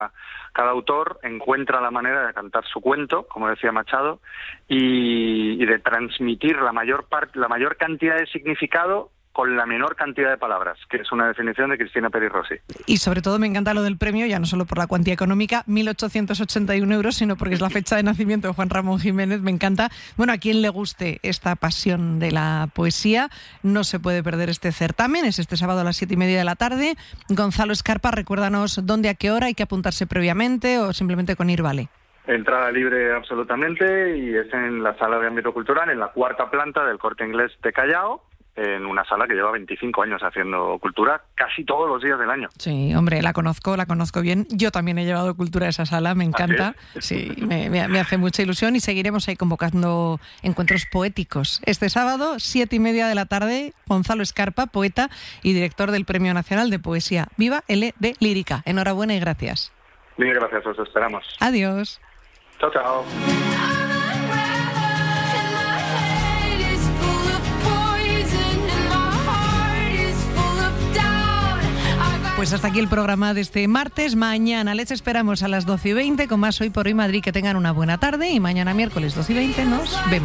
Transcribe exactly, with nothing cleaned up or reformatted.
Cada autor encuentra la manera de cantar su cuento, como decía Machado, y, y de transmitir la mayor parte, la mayor cantidad de significado con la menor cantidad de palabras, que es una definición de Cristina Peri Rossi. Y sobre todo me encanta lo del premio, ya no solo por la cuantía económica, mil ochocientos ochenta y uno euros, sino porque es la fecha de nacimiento de Juan Ramón Jiménez. Me encanta. Bueno, a quien le guste esta pasión de la poesía, no se puede perder este certamen. Es este sábado a las siete y media de la tarde. Gonzalo Escarpa, recuérdanos dónde, a qué hora, hay que apuntarse previamente o simplemente con ir vale. Entrada libre absolutamente, y es en la sala de ámbito cultural, en la cuarta planta del Corte Inglés de Callao, en una sala que lleva veinticinco años haciendo cultura casi todos los días del año. Sí, hombre, la conozco, la conozco bien. Yo también he llevado cultura a esa sala, me encanta. Sí, me, me, me hace mucha ilusión, y seguiremos ahí convocando encuentros poéticos. Este sábado, siete y media de la tarde, Gonzalo Escarpa, poeta y director del Premio Nacional de Poesía Viva L de Lírica. Enhorabuena y gracias. Bien, gracias, os esperamos. Adiós. Chao, chao. Pues hasta aquí el programa de este martes. Mañana les esperamos a las doce y veinte con más Hoy por Hoy Madrid. Que tengan una buena tarde, y mañana miércoles doce y veinte nos vemos.